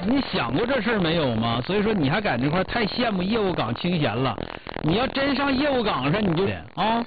你想过这事儿没有吗？所以说你还在那块太羡慕业务岗清闲了。你要真上业务岗上，你就啊。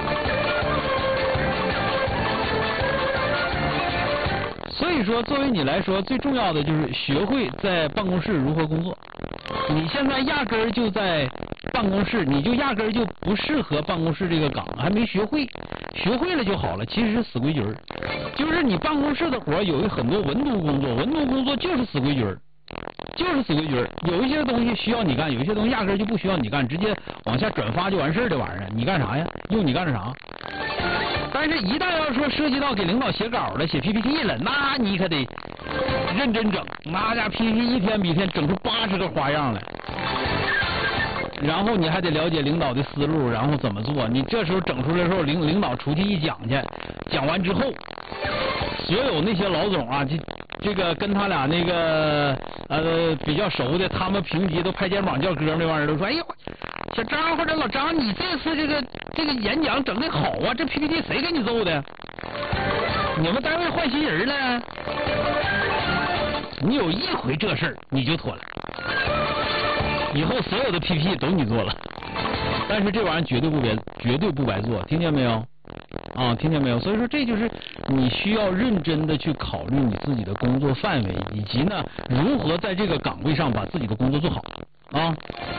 所以说，作为你来说，最重要的就是学会在办公室如何工作。你现在压根儿就在办公室，你就压根儿就不适合办公室这个岗，还没学会，学会了就好了。其实是死规矩儿，就是你办公室的活有很多文牍工作，文牍工作就是死规矩儿，就是死规矩儿。有一些东西需要你干，有一些东西压根儿就不需要你干，直接往下转发就完事儿的玩意儿，你干啥呀？用你干啥？但是，一旦要说涉及到给领导写稿了、写 PPT 了，那你可得认真整，那家 PPT 一天比一天整出80个花样来。然后你还得了解领导的思路，然后怎么做。你这时候整出来的时候，领导出去一讲去，讲完之后，所有那些老总啊，这个跟他俩那个比较熟的，他们评级都拍肩膀叫哥那玩意儿都说，哎呦，小张或者老张，你这次这个演讲整得好啊，这 PPT 谁给你揍的？你们单位换新人了？你有一回这事儿你就妥了，以后所有的 PPT 都你做了。但是这玩意儿绝对不白做，听见没有？啊，听见没有？所以说这就是你需要认真的去考虑你自己的工作范围，以及呢如何在这个岗位上把自己的工作做好啊。